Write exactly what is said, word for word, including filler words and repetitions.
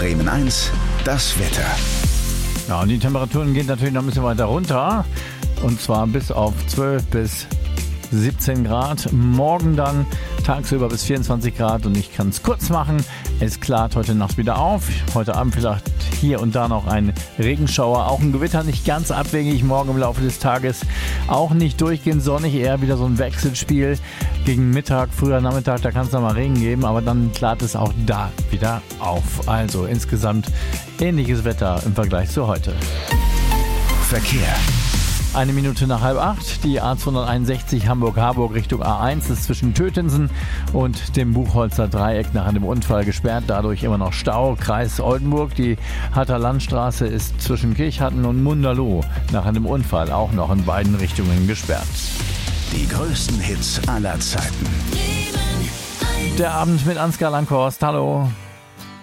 Bremen eins, das Wetter. Ja, und die Temperaturen gehen natürlich noch ein bisschen weiter runter. Und zwar bis auf zwölf bis siebzehn Grad. Morgen dann tagsüber bis vierundzwanzig Grad. Und ich kann es kurz machen. Es klart heute Nacht wieder auf. Heute Abend vielleicht hier und da noch ein Regenschauer. Auch ein Gewitter, nicht ganz abwegig. Morgen im Laufe des Tages auch nicht durchgehend sonnig. Eher wieder so ein Wechselspiel. Gegen Mittag, früher Nachmittag, da kann es noch mal Regen geben. Aber dann klart es auch da wieder auf. Also insgesamt ähnliches Wetter im Vergleich zu heute. Verkehr. Eine Minute nach halb acht, die A zweihunderteinundsechzig Hamburg-Harburg Richtung A eins ist zwischen Tötensen und dem Buchholzer Dreieck nach einem Unfall gesperrt. Dadurch immer noch Stau. Kreis Oldenburg, die Hatter Landstraße ist zwischen Kirchhatten und Munderloh nach einem Unfall auch noch in beiden Richtungen gesperrt. Die größten Hits aller Zeiten. Der Abend mit Ansgar Lankhorst. Hallo.